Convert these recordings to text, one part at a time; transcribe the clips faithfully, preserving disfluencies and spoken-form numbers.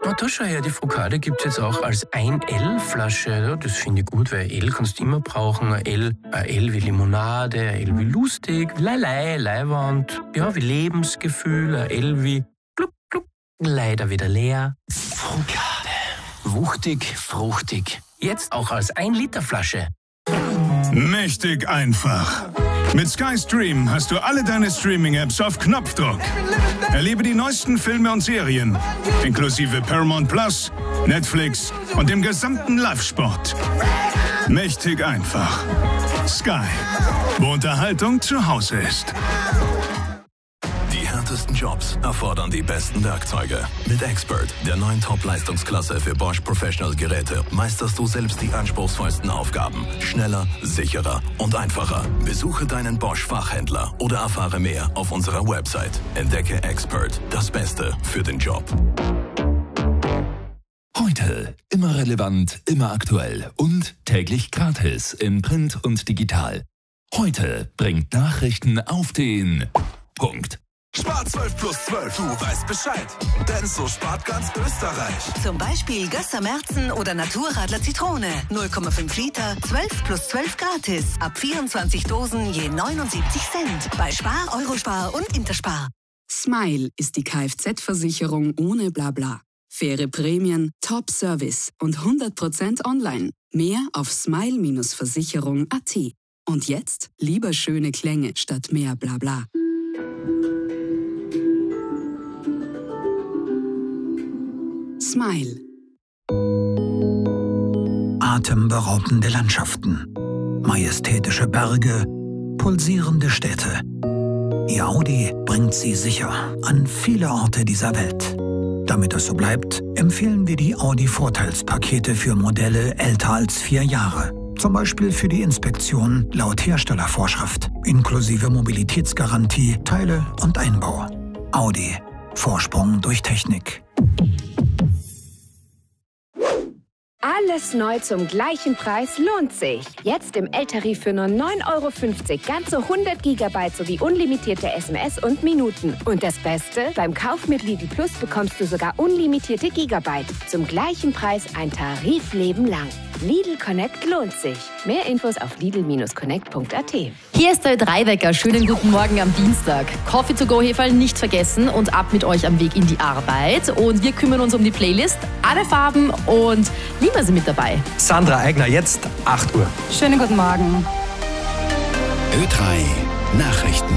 Na, da schau her, die Frukade gibt es jetzt auch als ein L-Flasche. Ja, das finde ich gut, weil L kannst du immer brauchen. Ein L, ein L wie Limonade, ein L wie lustig, Leilei, Leiwand, ja, wie Lebensgefühl, ein L wie gluck, gluck, leider wieder leer. Frukade. Wuchtig, fruchtig. Jetzt auch als ein Liter Flasche. Mächtig einfach. Mit Sky Stream hast du alle deine Streaming-Apps auf Knopfdruck. Erlebe die neuesten Filme und Serien, inklusive Paramount Plus, Netflix und dem gesamten Live-Sport. Mächtig einfach. Sky, wo Unterhaltung zu Hause ist. Die härtesten Jobs erfordern die besten Werkzeuge. Mit Expert, der neuen Top-Leistungsklasse für Bosch Professional Geräte, meisterst du selbst die anspruchsvollsten Aufgaben. Schneller, sicherer und einfacher. Besuche deinen Bosch-Fachhändler oder erfahre mehr auf unserer Website. Entdecke Expert, das Beste für den Job. Heute immer relevant, immer aktuell und täglich gratis in Print und digital. Heute bringt Nachrichten auf den Punkt. Spar zwölf plus zwölf, du weißt Bescheid. Denn so spart ganz Österreich. Zum Beispiel Gösser Märzen oder Naturradler Zitrone. null Komma fünf Liter, zwölf plus zwölf gratis. Ab vierundzwanzig Dosen je neunundsiebzig Cent. Bei Spar, Eurospar und Interspar. Smile ist die Kfz-Versicherung ohne Blabla. Faire Prämien, Top-Service und hundert Prozent online. Mehr auf smile Bindestrich versicherung Punkt at. Und jetzt lieber schöne Klänge statt mehr Blabla. Smile. Atemberaubende Landschaften, majestätische Berge, pulsierende Städte. Ihr Audi bringt sie sicher an viele Orte dieser Welt. Damit es so bleibt, empfehlen wir die Audi-Vorteilspakete für Modelle älter als vier Jahre. Zum Beispiel für die Inspektion laut Herstellervorschrift, inklusive Mobilitätsgarantie, Teile und Einbau. Audi. Vorsprung durch Technik. Alles neu zum gleichen Preis lohnt sich. Jetzt im L-Tarif für nur neun Euro fünfzig ganze hundert Gigabyte sowie unlimitierte S M S und Minuten. Und das Beste? Beim Kauf mit Lidl Plus bekommst du sogar unlimitierte Gigabyte. Zum gleichen Preis ein Tarifleben lang. Lidl Connect lohnt sich. Mehr Infos auf lidl Bindestrich connect Punkt at. Hier ist der Ö drei Wecker. Schönen guten Morgen am Dienstag. Coffee to go Heferl nicht vergessen und ab mit euch am Weg in die Arbeit. Und wir kümmern uns um die Playlist. Alle Farben und Lima sind mit dabei. Sandra Eigner, jetzt acht Uhr. Schönen guten Morgen. Ö drei Nachrichten.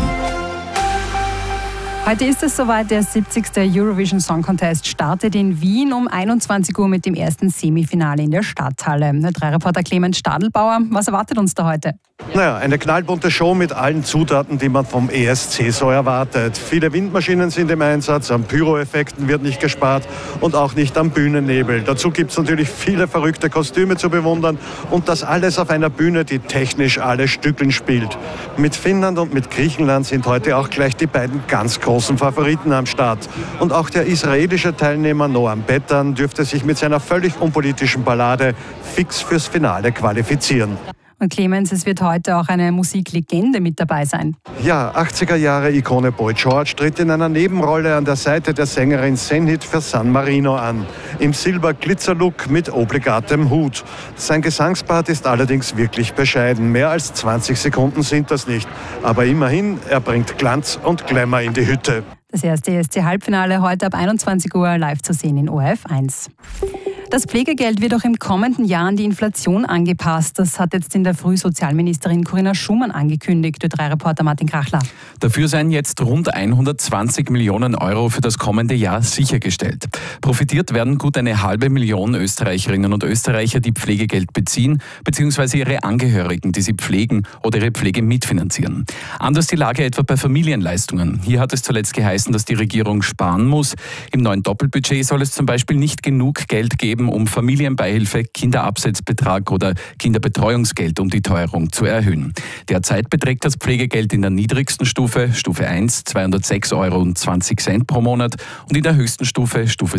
Heute ist es soweit, der siebzigste Eurovision Song Contest startet in Wien um einundzwanzig Uhr mit dem ersten Semifinale in der Stadthalle. Der drei Reporter Clemens Stadelbauer, was erwartet uns da heute? Naja, eine knallbunte Show mit allen Zutaten, die man vom E S C so erwartet. Viele Windmaschinen sind im Einsatz, an Pyroeffekten wird nicht gespart und auch nicht am Bühnennebel. Dazu gibt es natürlich viele verrückte Kostüme zu bewundern und das alles auf einer Bühne, die technisch alle Stückeln spielt. Mit Finnland und mit Griechenland sind heute auch gleich die beiden ganz großen Favoriten am Start. Und auch der israelische Teilnehmer Noam Bettan dürfte sich mit seiner völlig unpolitischen Ballade fix fürs Finale qualifizieren. Und Clemens, es wird heute auch eine Musiklegende mit dabei sein. Ja, achtziger Jahre Ikone Boy George tritt in einer Nebenrolle an der Seite der Sängerin Senhit für San Marino an. Im Silber-Glitzer-Look mit obligatem Hut. Sein Gesangspart ist allerdings wirklich bescheiden. Mehr als zwanzig Sekunden sind das nicht. Aber immerhin, er bringt Glanz und Glamour in die Hütte. Das erste E S C-Halbfinale heute ab einundzwanzig Uhr live zu sehen in O R F eins. Das Pflegegeld wird auch im kommenden Jahr an die Inflation angepasst. Das hat jetzt in der Früh Sozialministerin Corinna Schumann angekündigt. Ö drei Reporter Martin Krachler. Dafür seien jetzt rund hundertzwanzig Millionen Euro für das kommende Jahr sichergestellt. Profitiert werden gut eine halbe Million Österreicherinnen und Österreicher, die Pflegegeld beziehen, beziehungsweise ihre Angehörigen, die sie pflegen oder ihre Pflege mitfinanzieren. Anders die Lage etwa bei Familienleistungen. Hier hat es zuletzt geheißen, dass die Regierung sparen muss. Im neuen Doppelbudget soll es zum Beispiel nicht genug Geld geben, um Familienbeihilfe, Kinderabsetzbetrag oder Kinderbetreuungsgeld, um die Teuerung zu erhöhen. Derzeit beträgt das Pflegegeld in der niedrigsten Stufe, Stufe eins, zweihundertsechs Euro und zwanzig Cent pro Monat und in der höchsten Stufe, Stufe